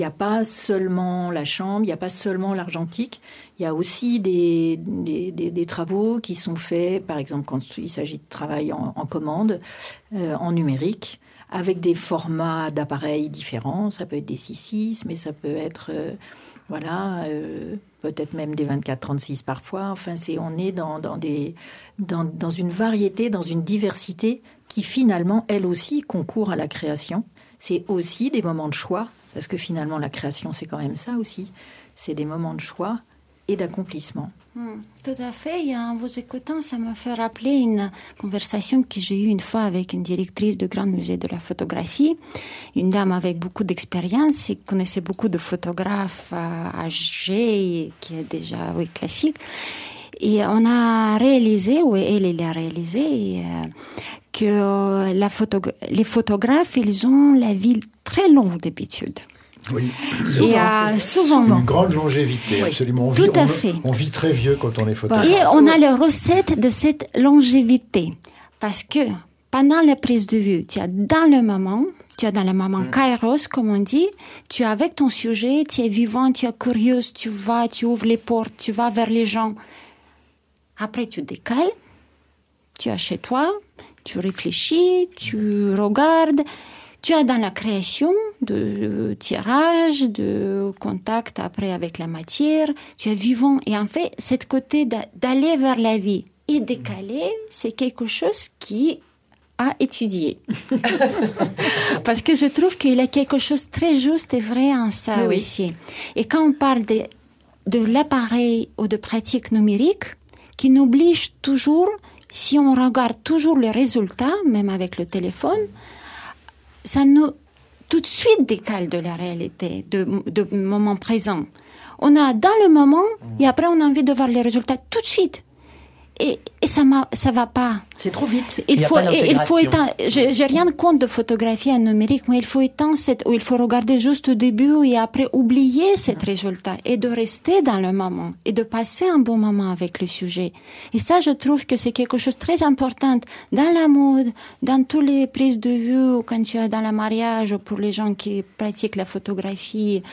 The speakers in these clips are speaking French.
Il n'y a pas seulement la chambre, il n'y a pas seulement l'argentique. Il y a aussi des travaux qui sont faits, par exemple, quand il s'agit de travail en commande, en numérique, avec des formats d'appareils différents. Ça peut être des 6.6, mais ça peut être, peut-être même des 24-36 parfois. Enfin, on est dans une variété, dans une diversité qui, finalement, elle aussi, concourt à la création. C'est aussi des moments de choix. Parce que finalement, la création, c'est quand même ça aussi. C'est des moments de choix et d'accomplissement. Tout à fait. En vous écoutant, ça m'a fait rappeler une conversation que j'ai eue une fois avec une directrice du Grand Musée de la photographie, une dame avec beaucoup d'expérience et qui connaissait beaucoup de photographes âgés, qui est déjà classique. Et on a réalisé, ou elle a réalisé, que les photographes, ils ont la vie très longue d'habitude. Oui, souvent. Une grande longévité, oui. Absolument. On vit très vieux quand on est photographe. Et on a la recette de cette longévité. Parce que pendant la prise de vue, tu es dans le moment kairos, comme on dit, tu es avec ton sujet, tu es vivant, tu es curieuse, tu ouvres les portes, tu vas vers les gens. Après, tu décales, tu es chez toi, tu réfléchis, tu regardes, tu es dans la création de tirage, de contact après avec la matière, tu es vivant. Et en fait, cette côté d'aller vers la vie et décaler, c'est quelque chose qui a étudié. Parce que je trouve qu'il y a quelque chose de très juste et vrai en ça aussi. Et quand on parle de l'appareil ou de pratique numérique, qui nous oblige toujours, si on regarde toujours les résultats, même avec le téléphone, ça nous tout de suite décale de la réalité, de moment présent. On a dans le moment et après on a envie de voir les résultats tout de suite. Et ça va pas. C'est trop vite. Il faut éteindre. J'ai rien contre de photographie en numérique, mais il faut éteindre il faut regarder juste au début et après oublier ce résultat et de rester dans le moment et de passer un bon moment avec le sujet. Et ça, je trouve que c'est quelque chose de très important dans la mode, dans toutes les prises de vue, quand tu es dans le mariage, pour les gens qui pratiquent la photographie,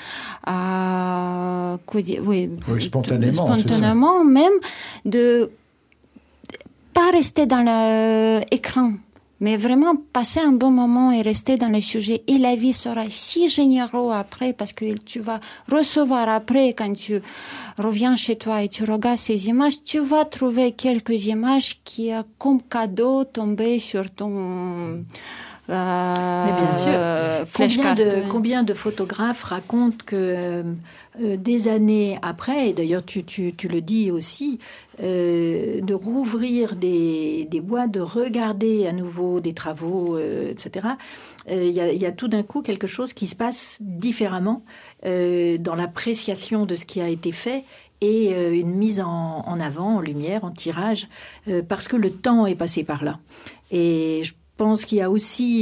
spontanément, même de pas rester dans l'écran, mais vraiment passer un bon moment et rester dans le sujet. Et la vie sera si généreuse après, parce que tu vas recevoir après, quand tu reviens chez toi et tu regardes ces images, tu vas trouver quelques images qui, comme cadeau, tombées sur ton... Mais bien sûr. Combien de photographes racontent que des années après, et d'ailleurs tu le dis aussi, de rouvrir des boîtes, de regarder à nouveau des travaux, etc. Il y a tout d'un coup quelque chose qui se passe différemment dans l'appréciation de ce qui a été fait et une mise en avant, en lumière, en tirage, parce que le temps est passé par là. Et je pense qu'il y a aussi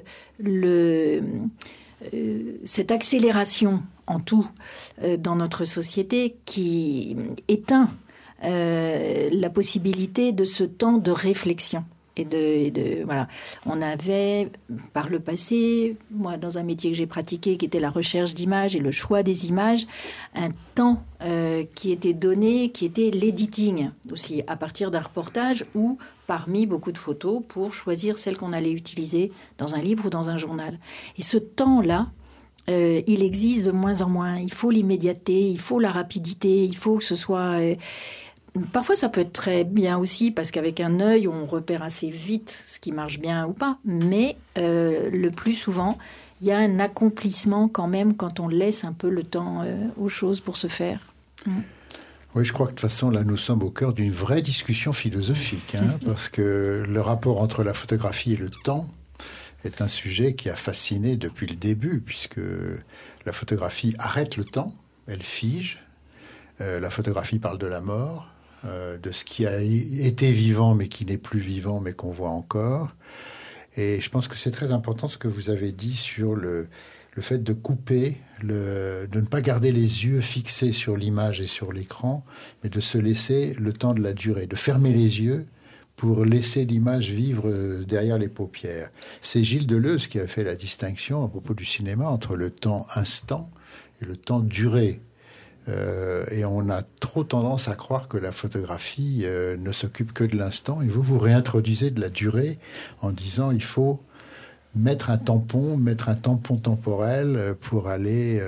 cette accélération en tout dans notre société qui éteint la possibilité de ce temps de réflexion. Voilà. On avait, par le passé, moi, dans un métier que j'ai pratiqué, qui était la recherche d'images et le choix des images, un temps qui était donné, qui était l'editing aussi, à partir d'un reportage ou parmi beaucoup de photos pour choisir celles qu'on allait utiliser dans un livre ou dans un journal. Et ce temps-là, il existe de moins en moins. Il faut l'immédiateté, il faut la rapidité, il faut que ce soit... Parfois, ça peut être très bien aussi, parce qu'avec un œil, on repère assez vite ce qui marche bien ou pas. Mais le plus souvent, il y a un accomplissement quand même quand on laisse un peu le temps aux choses pour se faire. Oui, je crois que de toute façon, là, nous sommes au cœur d'une vraie discussion philosophique, parce que le rapport entre la photographie et le temps est un sujet qui a fasciné depuis le début, puisque la photographie arrête le temps, elle fige. La photographie parle de la mort, de ce qui a été vivant mais qui n'est plus vivant mais qu'on voit encore. Et je pense que c'est très important ce que vous avez dit sur le fait de couper, de ne pas garder les yeux fixés sur l'image et sur l'écran, mais de se laisser le temps de la durée, de fermer les yeux pour laisser l'image vivre derrière les paupières. C'est Gilles Deleuze qui a fait la distinction à propos du cinéma entre le temps instant et le temps duré. Et on a trop tendance à croire que la photographie ne s'occupe que de l'instant. Et vous réintroduisez de la durée en disant il faut mettre un tampon temporel pour aller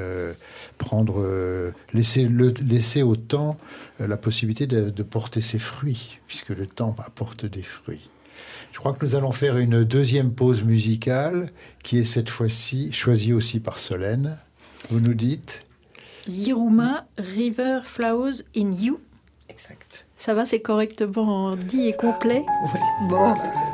laisser au temps la possibilité de porter ses fruits, puisque le temps apporte des fruits. Je crois que nous allons faire une deuxième pause musicale qui est cette fois-ci choisie aussi par Solène. Vous nous dites Yiruma, River Flows in You. Exact. Ça va, c'est correctement dit et complet? Oui. Bon.